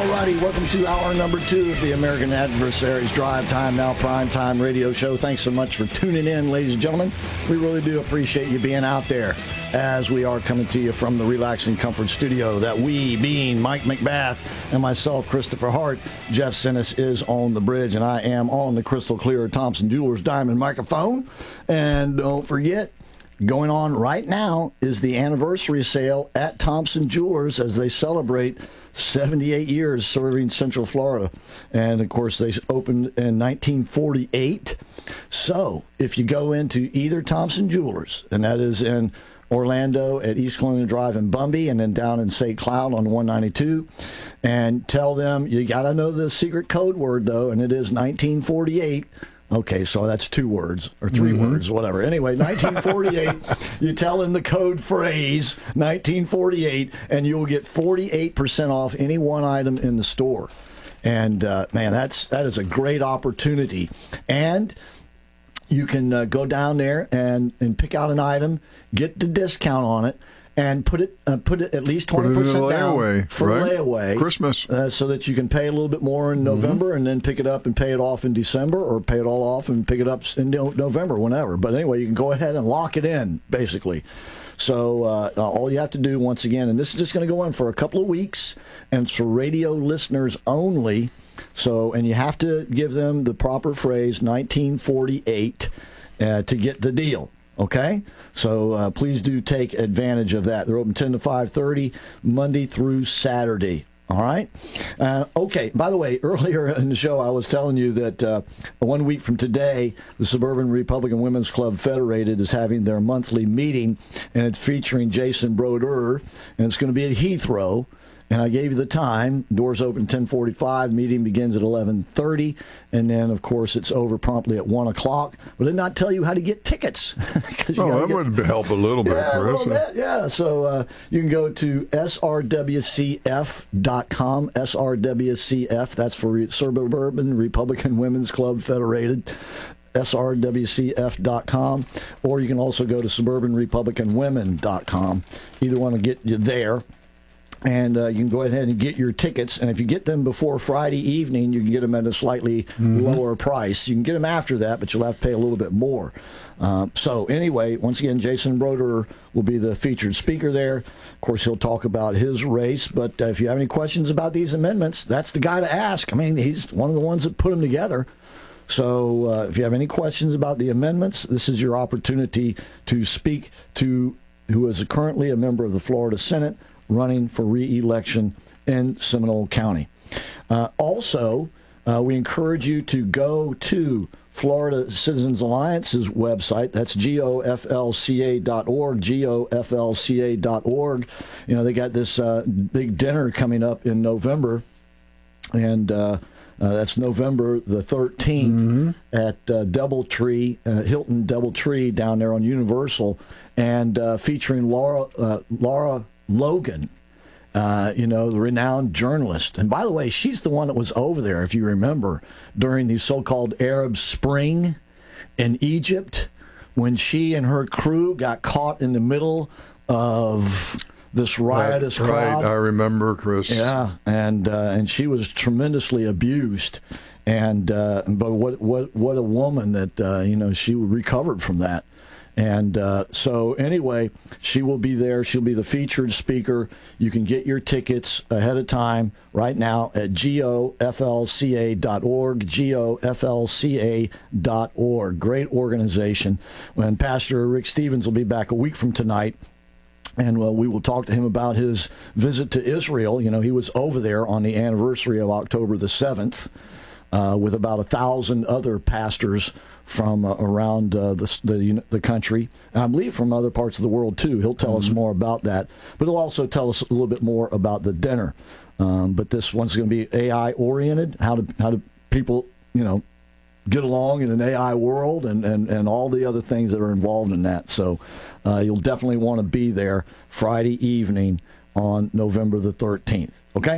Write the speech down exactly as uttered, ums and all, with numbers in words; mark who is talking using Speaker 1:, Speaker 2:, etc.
Speaker 1: All righty, welcome to hour number two of the American Adversaries Drive Time Now Prime Time radio show. Thanks so much for tuning in, ladies and gentlemen. We really do appreciate you being out there as we are coming to you from the Relaxing Comfort Studio that we, being Mike McBath and myself, Christopher Hart, Jeff Sinnis is on the bridge, and I am on the crystal clear Thompson Jewelers Diamond microphone. And don't forget, going on right now is the anniversary sale at Thompson Jewelers as they celebrate seventy-eight years serving Central Florida. And, of course, they opened in nineteen forty-eight. So if you go into either Thompson Jewelers, and that is in Orlando at East Colonial Drive in Bumby, and then down in Saint Cloud on one ninety-two, and tell them you got to know the secret code word, though, and it is nineteen forty-eight. Okay, so that's two words or three mm-hmm. words, whatever. Anyway, nineteen forty-eight, you tell them the code phrase, nineteen forty-eight, and you will get forty-eight percent off any one item in the store. And, uh, man, that's that is a great opportunity. And you can uh, go down there and, and pick out an item, get the discount on it, and put it uh, put it at least twenty percent down for
Speaker 2: right?
Speaker 1: layaway.
Speaker 2: Christmas.
Speaker 1: Uh, so that you can pay a little bit more in November mm-hmm. and then pick it up and pay it off in December, or pay it all off and pick it up in November, whenever. But anyway, you can go ahead and lock it in, basically. So uh, all you have to do, once again, and this is just going to go on for a couple of weeks, and it's for radio listeners only. So, and you have to give them the proper phrase, nineteen forty-eight, uh, to get the deal. Okay, so uh, please do take advantage of that. They're open ten to five thirty, Monday through Saturday. All right? Uh, okay, by the way, earlier in the show I was telling you that uh, one week from today, the Suburban Republican Women's Club Federated is having their monthly meeting, and it's featuring Jason Broder, and it's going to be at Heathrow. And I gave you the time. Doors open ten forty-five. Meeting begins at eleven thirty. And then, of course, it's over promptly at one o'clock. But I did not tell you how to get tickets.
Speaker 2: you oh, that get... would help a little bit,
Speaker 1: yeah,
Speaker 2: Chris.
Speaker 1: A little bit, yeah. So uh, you can go to S R W C F dot com. S R W C F, that's for Suburban Republican Women's Club Federated. S R W C F dot com. Or you can also go to Suburban Republican Women dot com. Either one will get you there. And uh, you can go ahead and get your tickets. And if you get them before Friday evening, you can get them at a slightly mm-hmm. lower price. You can get them after that, but you'll have to pay a little bit more. Uh, so anyway, once again, Jason Broder will be the featured speaker there. Of course, he'll talk about his race. But uh, if you have any questions about these amendments, that's the guy to ask. I mean, he's one of the ones that put them together. So uh, if you have any questions about the amendments, this is your opportunity to speak to who is currently a member of the Florida Senate, running for re-election in Seminole County. Uh, also, uh, we encourage you to go to Florida Citizens Alliance's website. That's G O F L C A dot org, G O F L C A dot org. You know, they got this uh, big dinner coming up in November, and uh, uh, that's November the thirteenth mm-hmm. at uh, Doubletree, uh, Hilton Doubletree down there on Universal, and uh, featuring Laura uh, Laura Logan, uh, you know, the renowned journalist. And by the way, she's the one that was over there, if you remember, during the so-called Arab Spring in Egypt, when she and her crew got caught in the middle of this riotous
Speaker 2: right,
Speaker 1: crowd.
Speaker 2: Right, I remember, Chris.
Speaker 1: Yeah, and uh, and she was tremendously abused. And uh, but what what what a woman that uh, you know, she recovered from that. And uh, so anyway, she will be there. She'll be the featured speaker. You can get your tickets ahead of time right now at G O F L C A dot org, G O F L C A dot org. Great organization. When Pastor Rick Stevens will be back a week from tonight, and well, we will talk to him about his visit to Israel. You know, he was over there on the anniversary of October the seventh uh, with about a thousand other pastors from uh, around uh, the, the the country, and I believe from other parts of the world too. He'll tell mm-hmm. us more about that, but he'll also tell us a little bit more about the dinner. Um, but this one's going to be A I oriented. How do how do people you know get along in an A I world, and, and, and all the other things that are involved in that. So uh, you'll definitely want to be there Friday evening on November the thirteenth.